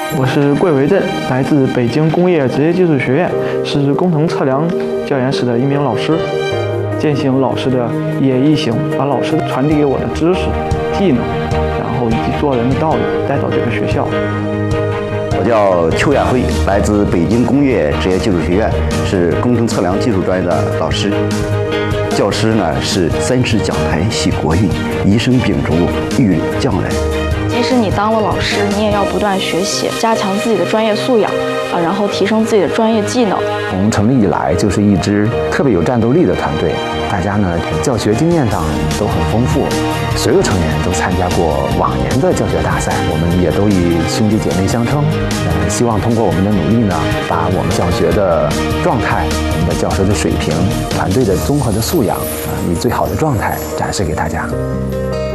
我是桂维镇，来自北京工业职业技术学院，是工程测量教研室的一名老师。践行老师的一言一行，把老师传递给我的知识、技能，然后以及做人的道理带到这个学校。 我叫邱亚辉，来自北京工业职业技术学院，是工程测量技术专业的老师。教师呢是三尺讲台系国运，一生秉烛育匠人。 即使你当了老师，你也要不断学习，加强自己的专业素养然后提升自己的专业技能。 从成立以来就是一支特别有战斗力的团队，大家呢教学经验上都很丰富，所有成员都参加过往年的教学大赛，我们也都以兄弟姐妹相称。希望通过我们的努力呢，把我们教学的状态、我们的教学的水平、团队的综合的素养以最好的状态展示给大家。